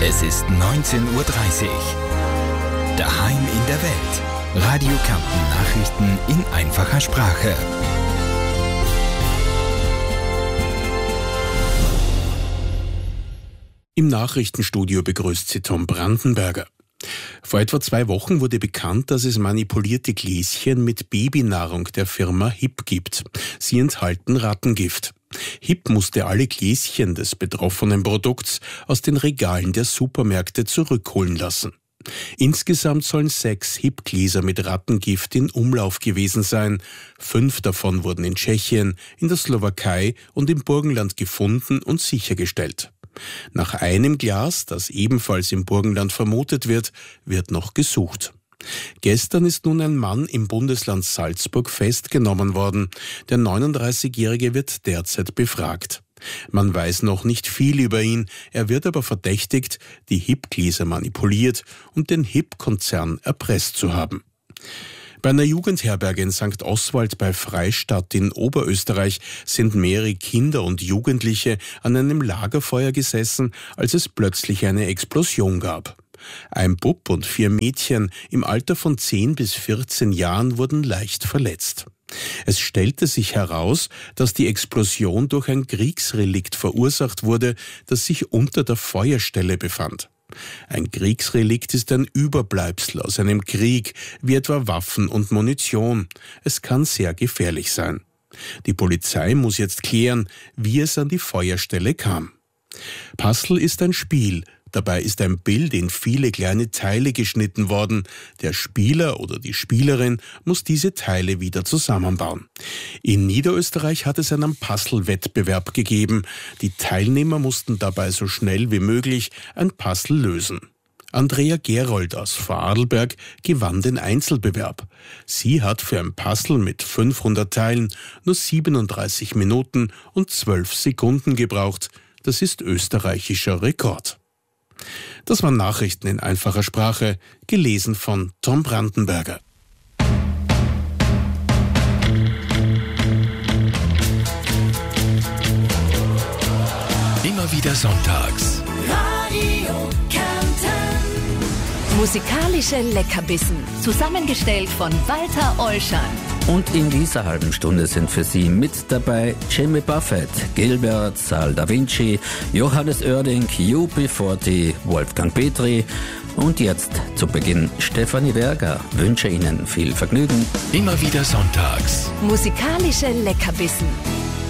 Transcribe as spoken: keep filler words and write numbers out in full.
Es ist neunzehn Uhr dreißig. Daheim in der Welt. Radio Kärnten Nachrichten in einfacher Sprache. Im Nachrichtenstudio begrüßt sie Tom Brandenberger. Vor etwa zwei Wochen wurde bekannt, dass es manipulierte Gläschen mit Babynahrung der Firma Hip gibt. Sie enthalten Rattengift. Hip musste alle Gläschen des betroffenen Produkts aus den Regalen der Supermärkte zurückholen lassen. Insgesamt sollen sechs Hip-Gläser mit Rattengift in Umlauf gewesen sein. Fünf davon wurden in Tschechien, in der Slowakei und im Burgenland gefunden und sichergestellt. Nach einem Glas, das ebenfalls im Burgenland vermutet wird, wird noch gesucht. Gestern ist nun ein Mann im Bundesland Salzburg festgenommen worden. Der neununddreißigjährige wird derzeit befragt. Man weiß noch nicht viel über ihn, er wird aber verdächtigt, die Hip-Gläser manipuliert und den Hip-Konzern erpresst zu haben. Bei einer Jugendherberge in Sankt Oswald bei Freistadt in Oberösterreich sind mehrere Kinder und Jugendliche an einem Lagerfeuer gesessen, als es plötzlich eine Explosion gab. Ein Bub und vier Mädchen im Alter von zehn bis vierzehn Jahren wurden leicht verletzt. Es stellte sich heraus, dass die Explosion durch ein Kriegsrelikt verursacht wurde, das sich unter der Feuerstelle befand. Ein Kriegsrelikt ist ein Überbleibsel aus einem Krieg, wie etwa Waffen und Munition. Es kann sehr gefährlich sein. Die Polizei muss jetzt klären, wie es an die Feuerstelle kam. Puzzle ist ein Spiel. Dabei ist ein Bild in viele kleine Teile geschnitten worden. Der Spieler oder die Spielerin muss diese Teile wieder zusammenbauen. In Niederösterreich hat es einen Puzzle-Wettbewerb gegeben. Die Teilnehmer mussten dabei so schnell wie möglich ein Puzzle lösen. Andrea Gerold aus Vorarlberg gewann den Einzelbewerb. Sie hat für ein Puzzle mit fünfhundert Teilen nur siebenunddreißig Minuten und zwölf Sekunden gebraucht. Das ist österreichischer Rekord. Das waren Nachrichten in einfacher Sprache, gelesen von Tom Brandenberger. Immer wieder sonntags. Radio Kärnten. Musikalische Leckerbissen, zusammengestellt von Walter Olschan. Und in dieser halben Stunde sind für Sie mit dabei Jimmy Buffett, Gilbert, Sal Da Vinci, Johannes Oerding, U B vierzig, Wolfgang Petri und jetzt zu Beginn Stefanie Berger. Wünsche Ihnen viel Vergnügen. Immer wieder sonntags. Musikalische Leckerbissen.